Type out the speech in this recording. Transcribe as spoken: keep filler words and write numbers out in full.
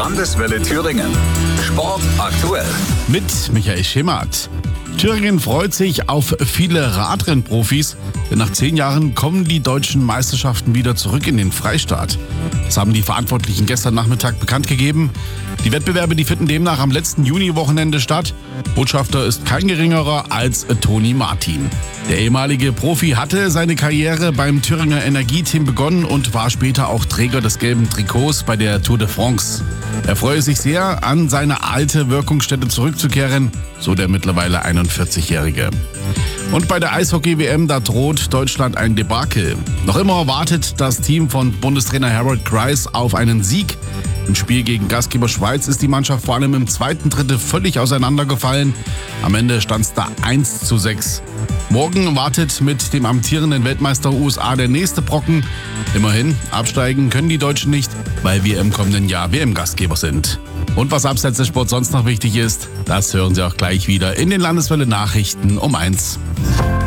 Landeswelle Thüringen. Sport aktuell. Mit Michael Schemert. Thüringen freut sich auf viele Radrennprofis, denn nach zehn Jahren kommen die deutschen Meisterschaften wieder zurück in den Freistaat. Das haben die Verantwortlichen gestern Nachmittag bekannt gegeben. Die Wettbewerbe, die finden demnach am letzten Juniwochenende statt. Botschafter ist kein geringerer als Toni Martin. Der ehemalige Profi hatte seine Karriere beim Thüringer Energieteam begonnen und war später auch Träger des gelben Trikots bei der Tour de France. Er freue sich sehr, an seine alte Wirkungsstätte zurückzukehren, so der mittlerweile einundvierzigjährige. Und bei der Eishockey-W M, da droht Deutschland ein Debakel. Noch immer wartet das Team von Bundestrainer Harold Kreis auf einen Sieg. Im Spiel gegen Gastgeber Schweiz ist die Mannschaft vor allem im zweiten Drittel völlig auseinandergefallen. Am Ende stand es da eins zu sechs. Morgen wartet mit dem amtierenden Weltmeister U S A der nächste Brocken. Immerhin, absteigen können die Deutschen nicht, weil wir im kommenden Jahr W M-Gastgeber sind. Und was abseits des Sports sonst noch wichtig ist, das hören Sie auch gleich wieder in den Landeswelle Nachrichten um eins.